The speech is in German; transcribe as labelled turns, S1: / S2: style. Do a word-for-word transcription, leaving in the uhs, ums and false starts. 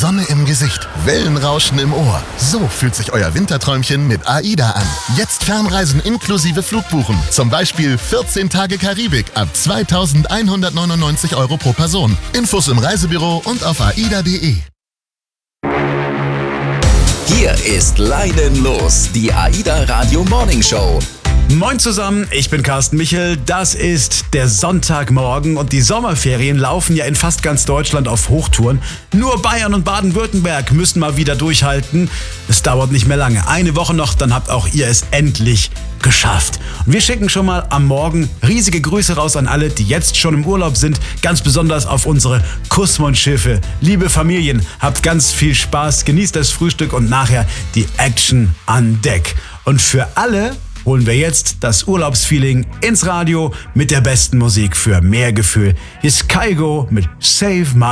S1: Sonne im Gesicht, Wellenrauschen im Ohr. So fühlt sich euer Winterträumchen mit AIDA an. Jetzt Fernreisen inklusive Flugbuchen. Zum Beispiel vierzehn Tage Karibik ab zweitausendeinhundertneunundneunzig Euro pro Person. Infos im Reisebüro und auf aida punkt de.
S2: Hier ist Leinen los, die AIDA Radio Morning Show.
S3: Moin zusammen, ich bin Carsten Michel. Das ist der Sonntagmorgen und die Sommerferien laufen ja in fast ganz Deutschland auf Hochtouren. Nur Bayern und Baden-Württemberg müssen mal wieder durchhalten. Es dauert nicht mehr lange. Eine Woche noch, dann habt auch ihr es endlich geschafft. Und wir schicken schon mal am Morgen riesige Grüße raus an alle, die jetzt schon im Urlaub sind. Ganz besonders auf unsere Kussmund-Schiffe. Liebe Familien, habt ganz viel Spaß, genießt das Frühstück und nachher die Action an Deck. Und für alle holen wir jetzt das Urlaubsfeeling ins Radio mit der besten Musik für mehr Gefühl. Hier ist Kygo mit Save My